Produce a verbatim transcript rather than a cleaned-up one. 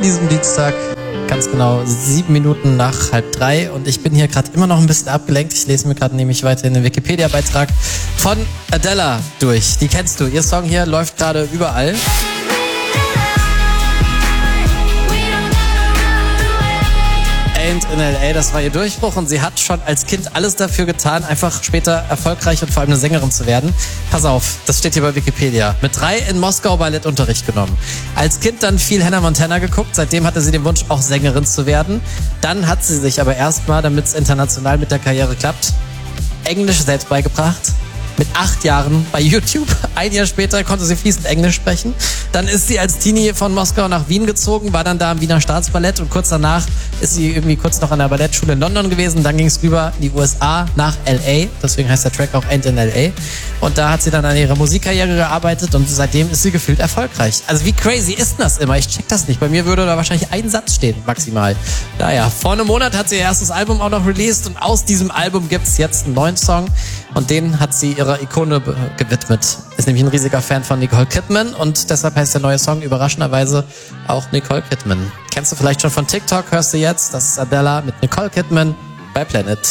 diesem Dienstag, ganz genau sieben Minuten nach halb drei. Und ich bin hier gerade immer noch ein bisschen abgelenkt. Ich lese mir gerade nämlich weiterhin den Wikipedia-Beitrag von Adele durch. Die kennst du. Ihr Song hier läuft gerade überall. Ain't in L A, das war ihr Durchbruch und sie hat schon als Kind alles dafür getan, einfach später erfolgreich und vor allem eine Sängerin zu werden. Pass auf, das steht hier bei Wikipedia. Mit drei in Moskau Ballettunterricht genommen. Als Kind dann viel Hannah Montana geguckt, seitdem hatte sie den Wunsch, auch Sängerin zu werden. Dann hat sie sich aber erstmal, damit es international mit der Karriere klappt, Englisch selbst beigebracht. Mit acht Jahren bei YouTube. Ein Jahr später konnte sie fließend Englisch sprechen. Dann ist sie als Teenie von Moskau nach Wien gezogen, war dann da im Wiener Staatsballett und kurz danach ist sie irgendwie kurz noch an der Ballettschule in London gewesen. Dann ging es rüber in die U S A nach L A. Deswegen heißt der Track auch Ain't in L A. Und da hat sie dann an ihrer Musikkarriere gearbeitet und seitdem ist sie gefühlt erfolgreich. Also wie crazy ist denn das immer? Ich check das nicht. Bei mir würde da wahrscheinlich ein Satz stehen, maximal. Naja, vor einem Monat hat sie ihr erstes Album auch noch released und aus diesem Album gibt's jetzt einen neuen Song und den hat sie ihrer Ikone gewidmet. Ist nämlich ein riesiger Fan von Nicole Kidman und deshalb heißt der neue Song überraschenderweise auch Nicole Kidman. Kennst du vielleicht schon von TikTok, hörst du jetzt, das ist Adele mit Nicole Kidman bei Planet.